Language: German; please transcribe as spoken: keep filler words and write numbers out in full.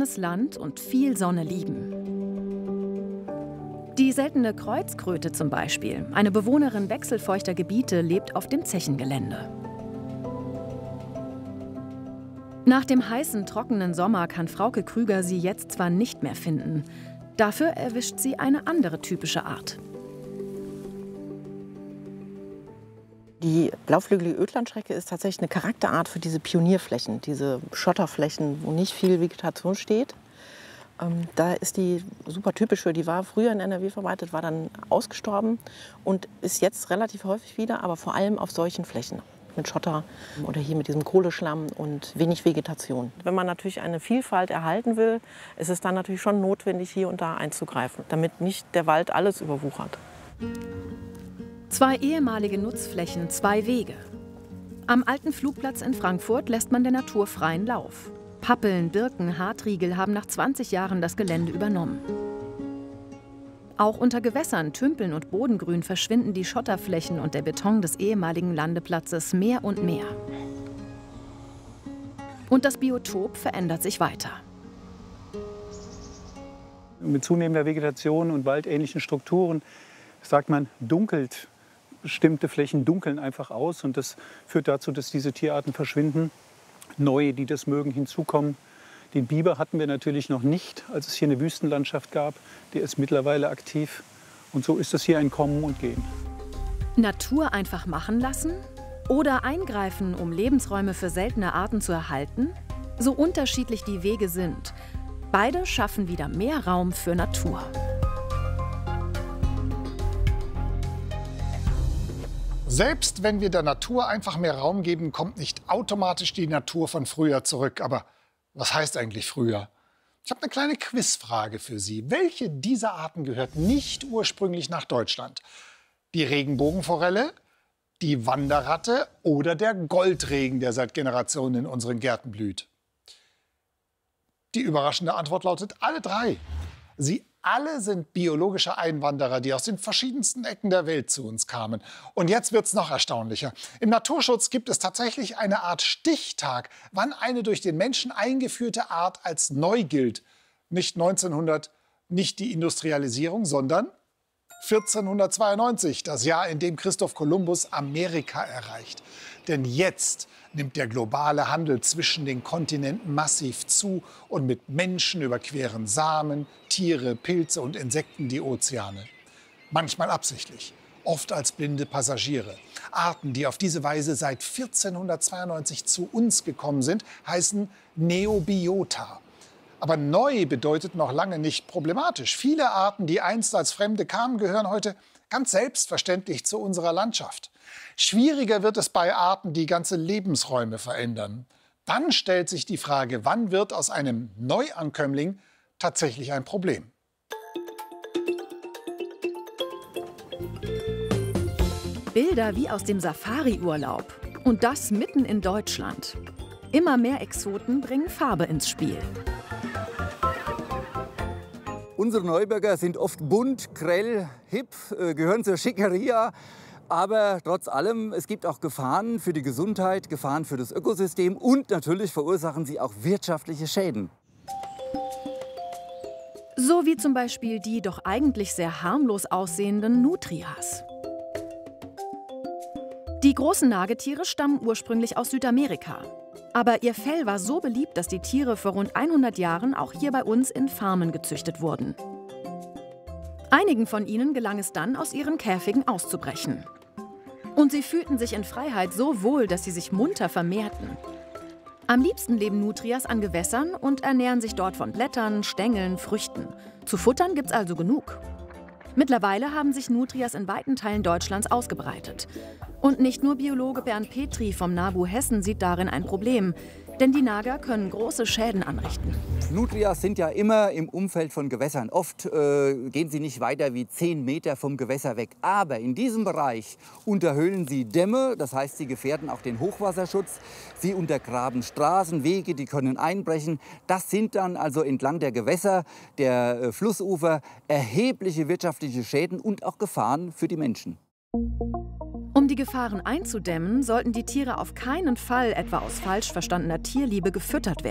offenes Land und viel Sonne lieben. Die seltene Kreuzkröte zum Beispiel, eine Bewohnerin wechselfeuchter Gebiete, lebt auf dem Zechengelände. Nach dem heißen, trockenen Sommer kann Frauke Krüger sie jetzt zwar nicht mehr finden. Dafür erwischt sie eine andere typische Art. Die blauflügelige Ödlandschrecke ist tatsächlich eine Charakterart für diese Pionierflächen, diese Schotterflächen, wo nicht viel Vegetation steht. Ähm, da ist die super typisch für. Die war früher in N R W verbreitet, war dann ausgestorben und ist jetzt relativ häufig wieder, aber vor allem auf solchen Flächen. Mit Schotter oder hier mit diesem Kohleschlamm und wenig Vegetation. Wenn man natürlich eine Vielfalt erhalten will, ist es dann natürlich schon notwendig, hier und da einzugreifen, damit nicht der Wald alles überwuchert. Zwei ehemalige Nutzflächen, zwei Wege. Am alten Flugplatz in Frankfurt lässt man der Natur freien Lauf. Pappeln, Birken, Hartriegel haben nach zwanzig Jahren das Gelände übernommen. Auch unter Gewässern, Tümpeln und Bodengrün verschwinden die Schotterflächen und der Beton des ehemaligen Landeplatzes mehr und mehr. Und das Biotop verändert sich weiter. Mit zunehmender Vegetation und waldähnlichen Strukturen, sagt man, dunkelt bestimmte Flächen dunkeln einfach aus. Und das führt dazu, dass diese Tierarten verschwinden. Neue, die das mögen, hinzukommen. Den Biber hatten wir natürlich noch nicht, als es hier eine Wüstenlandschaft gab. Der ist mittlerweile aktiv. Und so ist es hier ein Kommen und Gehen. Natur einfach machen lassen? Oder eingreifen, um Lebensräume für seltene Arten zu erhalten? So unterschiedlich die Wege sind. Beide schaffen wieder mehr Raum für Natur. Selbst wenn wir der Natur einfach mehr Raum geben, kommt nicht automatisch die Natur von früher zurück. Aber was heißt eigentlich früher? Ich habe eine kleine Quizfrage für Sie. Welche dieser Arten gehört nicht ursprünglich nach Deutschland? Die Regenbogenforelle, die Wanderratte oder der Goldregen, der seit Generationen in unseren Gärten blüht? Die überraschende Antwort lautet alle drei. Sie alle sind biologische Einwanderer, die aus den verschiedensten Ecken der Welt zu uns kamen. Und jetzt wird's noch erstaunlicher. Im Naturschutz gibt es tatsächlich eine Art Stichtag, wann eine durch den Menschen eingeführte Art als neu gilt. Nicht neunzehnhundert, nicht die Industrialisierung, sondern vierzehnhundertzweiundneunzig, das Jahr, in dem Christoph Kolumbus Amerika erreicht. Denn jetzt nimmt der globale Handel zwischen den Kontinenten massiv zu und mit Menschen überqueren Samen, Tiere, Pilze und Insekten die Ozeane. Manchmal absichtlich, oft als blinde Passagiere. Arten, die auf diese Weise seit vierzehnhundertzweiundneunzig zu uns gekommen sind, heißen Neobiota. Aber neu bedeutet noch lange nicht problematisch. Viele Arten, die einst als Fremde kamen, gehören heute ganz selbstverständlich zu unserer Landschaft. Schwieriger wird es bei Arten, die ganze Lebensräume verändern. Dann stellt sich die Frage, wann wird aus einem Neuankömmling tatsächlich ein Problem? Bilder wie aus dem Safari-Urlaub. Und das mitten in Deutschland. Immer mehr Exoten bringen Farbe ins Spiel. Unsere Neubürger sind oft bunt, grell, hip, äh, gehören zur Schickeria. Aber trotz allem, es gibt auch Gefahren für die Gesundheit, Gefahren für das Ökosystem und natürlich verursachen sie auch wirtschaftliche Schäden. So wie zum Beispiel die doch eigentlich sehr harmlos aussehenden Nutrias. Die großen Nagetiere stammen ursprünglich aus Südamerika. Aber ihr Fell war so beliebt, dass die Tiere vor rund hundert Jahren auch hier bei uns in Farmen gezüchtet wurden. Einigen von ihnen gelang es dann, aus ihren Käfigen auszubrechen. Und sie fühlten sich in Freiheit so wohl, dass sie sich munter vermehrten. Am liebsten leben Nutrias an Gewässern und ernähren sich dort von Blättern, Stängeln, Früchten. Zu futtern gibt's also genug. Mittlerweile haben sich Nutrias in weiten Teilen Deutschlands ausgebreitet. Und nicht nur Biologe Bernd Petri vom NABU Hessen sieht darin ein Problem. Denn die Nager können große Schäden anrichten. Nutrias sind ja immer im Umfeld von Gewässern. Oft äh, gehen sie nicht weiter wie zehn Meter vom Gewässer weg. Aber in diesem Bereich unterhöhlen sie Dämme, das heißt, sie gefährden auch den Hochwasserschutz. Sie untergraben Straßen, Wege, die können einbrechen. Das sind dann also entlang der Gewässer, der äh, Flussufer erhebliche wirtschaftliche Schäden und auch Gefahren für die Menschen. Um die Gefahren einzudämmen, sollten die Tiere auf keinen Fall etwa aus falsch verstandener Tierliebe gefüttert werden.